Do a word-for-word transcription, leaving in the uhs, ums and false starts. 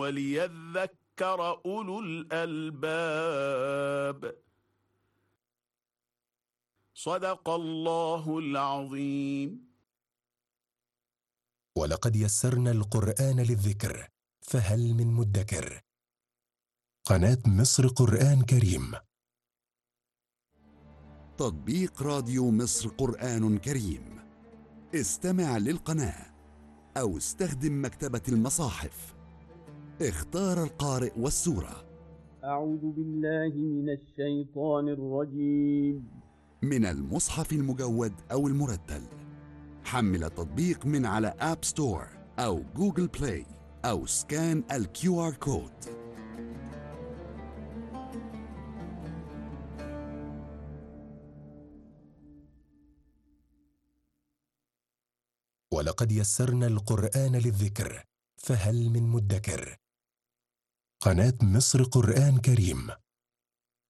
وليذكر أولو الألباب. صدق الله العظيم. ولقد يسرنا القرآن للذكر فهل من مدكر. قناة مصر قرآن كريم. تطبيق راديو مصر قرآن كريم. استمع للقناة أو استخدم مكتبة المصاحف. اختار القارئ والسورة. أعوذ بالله من الشيطان الرجيم. من المصحف المجود أو المرتل. حمل التطبيق من على آب ستور أو جوجل بلاي أو سكان الكيو آر كود. ولقد يسرنا القرآن للذكر فهل من مدكر. قناة مصر قرآن كريم.